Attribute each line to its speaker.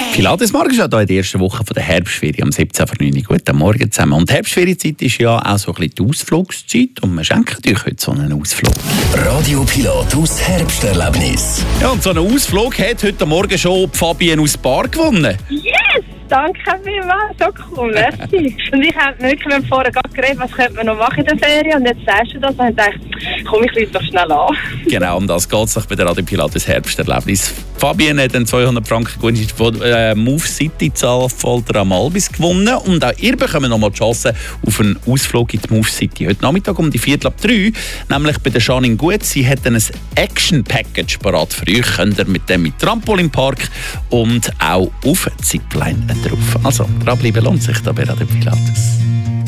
Speaker 1: Pilates Morgen ist ja hier in der ersten Woche der Herbstferien am 17.09. Guten Morgen zusammen. Und die Herbstferienzeit ist ja auch so ein bisschen die Ausflugszeit und wir schenken euch heute so einen Ausflug.
Speaker 2: Radio Pilatus Herbsterlebnis.
Speaker 1: Ja, und so einen Ausflug hat heute Morgen schon Fabienne aus Bar gewonnen.
Speaker 3: Yes! Danke vielmals, so cool, merci. Und ich habe wirklich vorher gerade geredet, was könnte man noch machen in der Ferien. Und jetzt sagst du das und ich dachte, komm, ich rufe doch schnell an.
Speaker 1: Genau, um das geht es bei der Radio Pilatus Herbsterlebnis. Fabienne hat einen 200 Franken Gutschein von Move City Zalafalter am Albis gewonnen. Und auch ihr bekommt nochmal die Chance auf einen Ausflug in die Move City. Heute Nachmittag um die 2:45, nämlich bei der Janine Gut. Sie hat ein Action-Package parat für euch. Könnt ihr mit dem mit Trampolinpark und auch auf Zipline drauf. Also, dranbleiben lohnt sich da bei Radio Pilatus.